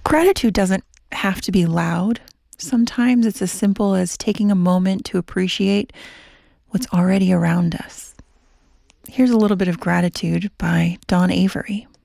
Gratitude doesn't have to be loud. Sometimes it's as simple as taking a moment to appreciate what's already around us. Here's a little bit of gratitude by Dawn Avery.